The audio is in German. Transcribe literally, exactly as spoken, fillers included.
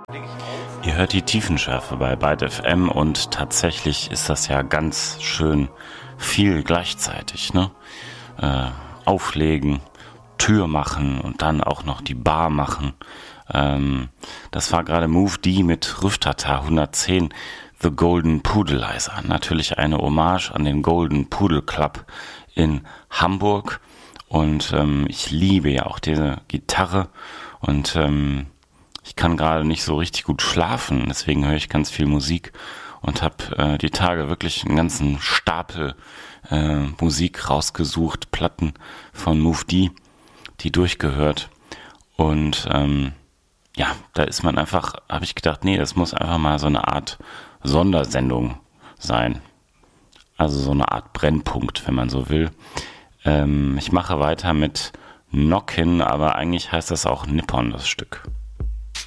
Ihr hört die Tiefenschärfe bei Byte F M und tatsächlich ist das ja ganz schön viel gleichzeitig, ne? Äh, auflegen, Tür machen und dann auch noch die Bar machen. Ähm, das war gerade Move D mit Rüftata hundertzehn, The Golden Pudelizer. Natürlich eine Hommage an den Golden Pudel Club in Hamburg. Und ähm, ich liebe ja auch diese Gitarre und ähm, ich kann gerade nicht so richtig gut schlafen, deswegen höre ich ganz viel Musik und habe äh, die Tage wirklich einen ganzen Stapel äh, Musik rausgesucht, Platten von Move D, die durchgehört. Und ähm, ja, da ist man einfach, habe ich gedacht, nee, das muss einfach mal so eine Art Sondersendung sein. Also so eine Art Brennpunkt, wenn man so will. Ähm, ich mache weiter mit Knockin', aber eigentlich heißt das auch Nippon, das Stück.